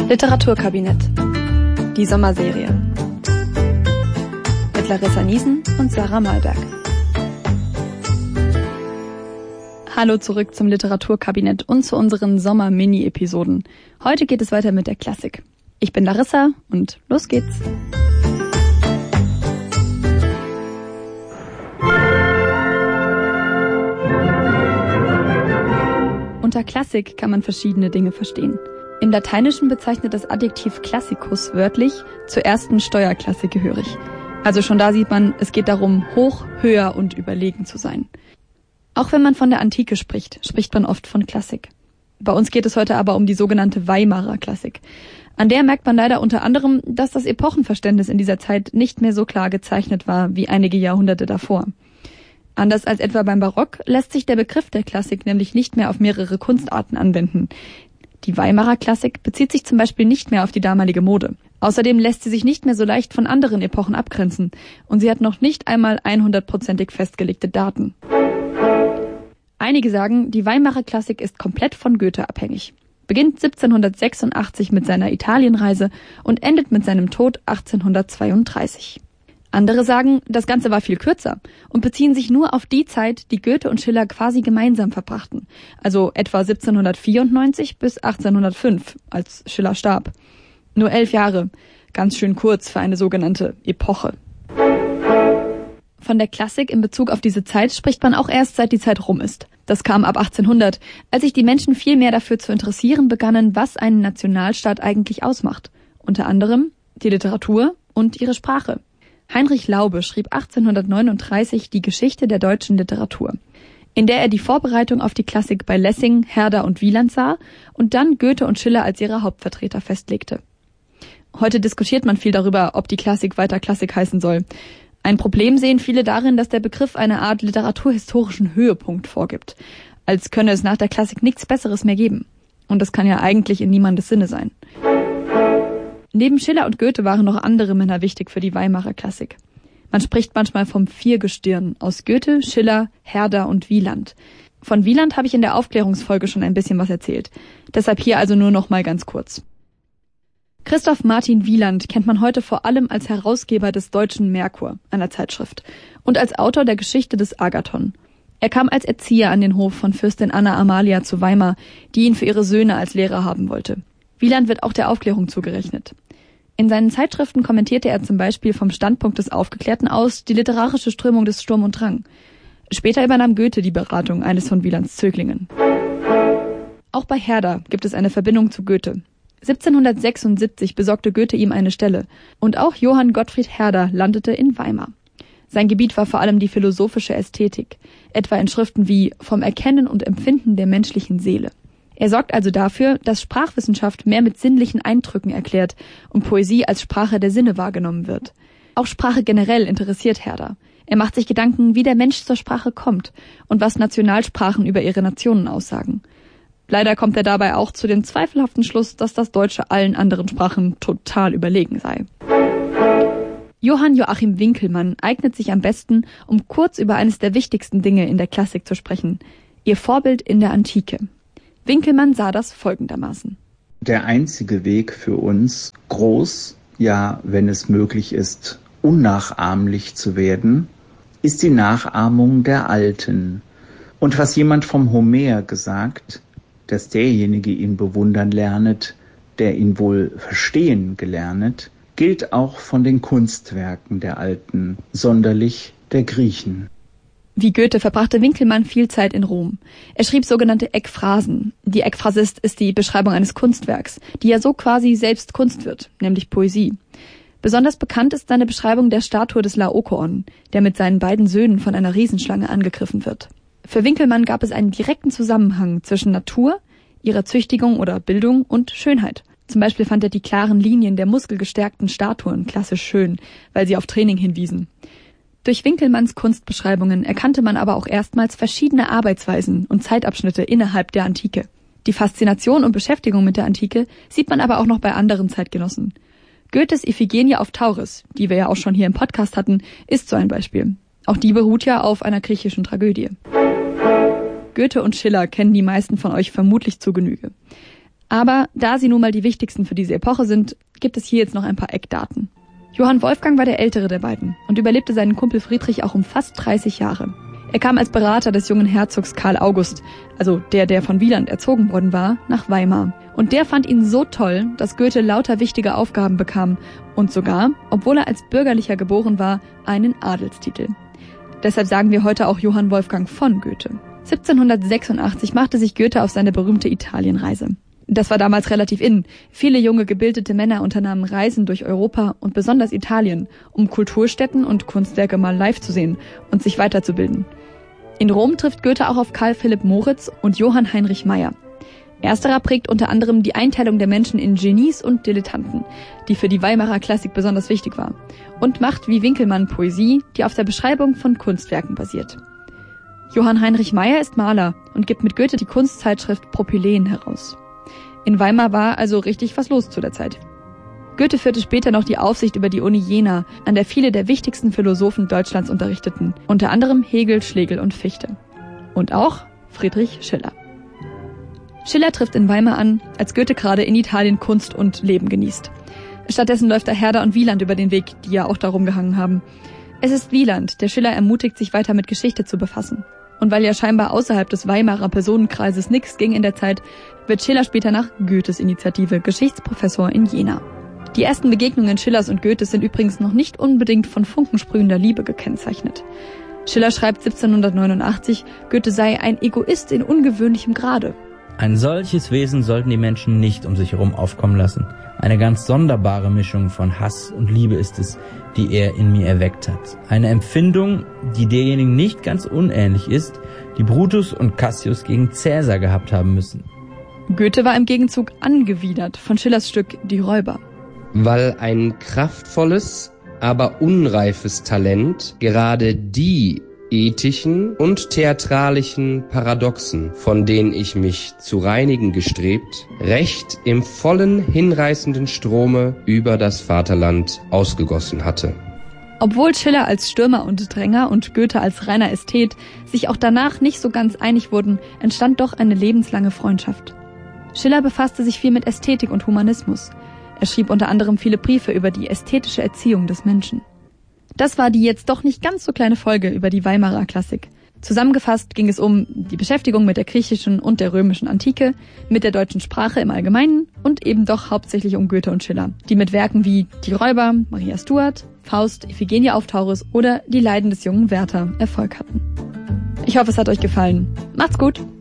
Literaturkabinett. Die Sommerserie. Mit Larissa Niesen und Sarah Malberg. Hallo zurück zum Literaturkabinett und zu unseren Sommer-Mini-Episoden. Heute geht es weiter mit der Klassik. Ich bin Larissa und los geht's. Unter Klassik kann man verschiedene Dinge verstehen. Im Lateinischen bezeichnet das Adjektiv classicus wörtlich zur ersten Steuerklasse gehörig. Also schon da sieht man, es geht darum, hoch, höher und überlegen zu sein. Auch wenn man von der Antike spricht, spricht man oft von Klassik. Bei uns geht es heute aber um die sogenannte Weimarer Klassik. An der merkt man leider unter anderem, dass das Epochenverständnis in dieser Zeit nicht mehr so klar gezeichnet war wie einige Jahrhunderte davor. Anders als etwa beim Barock lässt sich der Begriff der Klassik nämlich nicht mehr auf mehrere Kunstarten anwenden. Die Weimarer Klassik bezieht sich zum Beispiel nicht mehr auf die damalige Mode. Außerdem lässt sie sich nicht mehr so leicht von anderen Epochen abgrenzen und sie hat noch nicht einmal 100%ig festgelegte Daten. Einige sagen, die Weimarer Klassik ist komplett von Goethe abhängig. Beginnt 1786 mit seiner Italienreise und endet mit seinem Tod 1832. Andere sagen, das Ganze war viel kürzer und beziehen sich nur auf die Zeit, die Goethe und Schiller quasi gemeinsam verbrachten, also etwa 1794 bis 1805, als Schiller starb. Nur 11 Jahre, ganz schön kurz für eine sogenannte Epoche. Von der Klassik in Bezug auf diese Zeit spricht man auch erst, seit die Zeit rum ist. Das kam ab 1800, als sich die Menschen viel mehr dafür zu interessieren begannen, was einen Nationalstaat eigentlich ausmacht. Unter anderem die Literatur und ihre Sprache. Heinrich Laube schrieb 1839 die Geschichte der deutschen Literatur, in der er die Vorbereitung auf die Klassik bei Lessing, Herder und Wieland sah und dann Goethe und Schiller als ihre Hauptvertreter festlegte. Heute diskutiert man viel darüber, ob die Klassik weiter Klassik heißen soll. Ein Problem sehen viele darin, dass der Begriff eine Art literaturhistorischen Höhepunkt vorgibt, als könne es nach der Klassik nichts Besseres mehr geben. Und das kann ja eigentlich in niemandes Sinne sein. Neben Schiller und Goethe waren noch andere Männer wichtig für die Weimarer Klassik. Man spricht manchmal vom Viergestirn aus Goethe, Schiller, Herder und Wieland. Von Wieland habe ich in der Aufklärungsfolge schon ein bisschen was erzählt. Deshalb hier also nur noch mal ganz kurz. Christoph Martin Wieland kennt man heute vor allem als Herausgeber des Deutschen Merkur, einer Zeitschrift, und als Autor der Geschichte des Agathon. Er kam als Erzieher an den Hof von Fürstin Anna Amalia zu Weimar, die ihn für ihre Söhne als Lehrer haben wollte. Wieland wird auch der Aufklärung zugerechnet. In seinen Zeitschriften kommentierte er zum Beispiel vom Standpunkt des Aufgeklärten aus die literarische Strömung des Sturm und Drang. Später übernahm Goethe die Beratung eines von Wielands Zöglingen. Auch bei Herder gibt es eine Verbindung zu Goethe. 1776 besorgte Goethe ihm eine Stelle und auch Johann Gottfried Herder landete in Weimar. Sein Gebiet war vor allem die philosophische Ästhetik, etwa in Schriften wie Vom Erkennen und Empfinden der menschlichen Seele. Er sorgt also dafür, dass Sprachwissenschaft mehr mit sinnlichen Eindrücken erklärt und Poesie als Sprache der Sinne wahrgenommen wird. Auch Sprache generell interessiert Herder. Er macht sich Gedanken, wie der Mensch zur Sprache kommt und was Nationalsprachen über ihre Nationen aussagen. Leider kommt er dabei auch zu dem zweifelhaften Schluss, dass das Deutsche allen anderen Sprachen total überlegen sei. Johann Joachim Winckelmann eignet sich am besten, um kurz über eines der wichtigsten Dinge in der Klassik zu sprechen: ihr Vorbild in der Antike. Winckelmann sah das folgendermaßen. Der einzige Weg für uns, groß, ja, wenn es möglich ist, unnachahmlich zu werden, ist die Nachahmung der Alten. Und was jemand vom Homer gesagt, dass derjenige ihn bewundern lernet, der ihn wohl verstehen gelernet, gilt auch von den Kunstwerken der Alten, sonderlich der Griechen. Wie Goethe verbrachte Winckelmann viel Zeit in Rom. Er schrieb sogenannte Ekphrasen. Die Ekphrasist ist die Beschreibung eines Kunstwerks, die ja so quasi selbst Kunst wird, nämlich Poesie. Besonders bekannt ist seine Beschreibung der Statue des Laokoon, der mit seinen beiden Söhnen von einer Riesenschlange angegriffen wird. Für Winckelmann gab es einen direkten Zusammenhang zwischen Natur, ihrer Züchtigung oder Bildung und Schönheit. Zum Beispiel fand er die klaren Linien der muskelgestärkten Statuen klassisch schön, weil sie auf Training hinwiesen. Durch Winckelmanns Kunstbeschreibungen erkannte man aber auch erstmals verschiedene Arbeitsweisen und Zeitabschnitte innerhalb der Antike. Die Faszination und Beschäftigung mit der Antike sieht man aber auch noch bei anderen Zeitgenossen. Goethes Iphigenie auf Tauris, die wir ja auch schon hier im Podcast hatten, ist so ein Beispiel. Auch die beruht ja auf einer griechischen Tragödie. Goethe und Schiller kennen die meisten von euch vermutlich zu Genüge. Aber da sie nun mal die wichtigsten für diese Epoche sind, gibt es hier jetzt noch ein paar Eckdaten. Johann Wolfgang war der ältere der beiden und überlebte seinen Kumpel Friedrich auch um fast 30 Jahre. Er kam als Berater des jungen Herzogs Karl August, also der von Wieland erzogen worden war, nach Weimar. Und der fand ihn so toll, dass Goethe lauter wichtige Aufgaben bekam und sogar, obwohl er als Bürgerlicher geboren war, einen Adelstitel. Deshalb sagen wir heute auch Johann Wolfgang von Goethe. 1786 machte sich Goethe auf seine berühmte Italienreise. Das war damals relativ in. Viele junge, gebildete Männer unternahmen Reisen durch Europa und besonders Italien, um Kulturstätten und Kunstwerke mal live zu sehen und sich weiterzubilden. In Rom trifft Goethe auch auf Karl Philipp Moritz und Johann Heinrich Meyer. Ersterer prägt unter anderem die Einteilung der Menschen in Genies und Dilettanten, die für die Weimarer Klassik besonders wichtig war, und macht wie Winckelmann Poesie, die auf der Beschreibung von Kunstwerken basiert. Johann Heinrich Meyer ist Maler und gibt mit Goethe die Kunstzeitschrift Propyläen heraus. In Weimar war also richtig was los zu der Zeit. Goethe führte später noch die Aufsicht über die Uni Jena, an der viele der wichtigsten Philosophen Deutschlands unterrichteten, unter anderem Hegel, Schlegel und Fichte. Und auch Friedrich Schiller. Schiller trifft in Weimar an, als Goethe gerade in Italien Kunst und Leben genießt. Stattdessen läuft da Herder und Wieland über den Weg, die ja auch darum gehangen haben. Es ist Wieland, der Schiller ermutigt, sich weiter mit Geschichte zu befassen. Und weil ja scheinbar außerhalb des Weimarer Personenkreises nichts ging in der Zeit, wird Schiller später nach Goethes Initiative Geschichtsprofessor in Jena. Die ersten Begegnungen Schillers und Goethes sind übrigens noch nicht unbedingt von funkensprühender Liebe gekennzeichnet. Schiller schreibt 1789, Goethe sei ein Egoist in ungewöhnlichem Grade. Ein solches Wesen sollten die Menschen nicht um sich herum aufkommen lassen. Eine ganz sonderbare Mischung von Hass und Liebe ist es, die er in mir erweckt hat. Eine Empfindung, die derjenigen nicht ganz unähnlich ist, die Brutus und Cassius gegen Cäsar gehabt haben müssen. Goethe war im Gegenzug angewidert von Schillers Stück Die Räuber. Weil ein kraftvolles, aber unreifes Talent gerade die ethischen und theatralischen Paradoxen, von denen ich mich zu reinigen gestrebt, recht im vollen, hinreißenden Strome über das Vaterland ausgegossen hatte. Obwohl Schiller als Stürmer und Dränger und Goethe als reiner Ästhet sich auch danach nicht so ganz einig wurden, entstand doch eine lebenslange Freundschaft. Schiller befasste sich viel mit Ästhetik und Humanismus. Er schrieb unter anderem viele Briefe über die ästhetische Erziehung des Menschen. Das war die jetzt doch nicht ganz so kleine Folge über die Weimarer Klassik. Zusammengefasst ging es um die Beschäftigung mit der griechischen und der römischen Antike, mit der deutschen Sprache im Allgemeinen und eben doch hauptsächlich um Goethe und Schiller, die mit Werken wie Die Räuber, Maria Stuart, Faust, Iphigenie auf Tauris oder Die Leiden des jungen Werther Erfolg hatten. Ich hoffe, es hat euch gefallen. Macht's gut!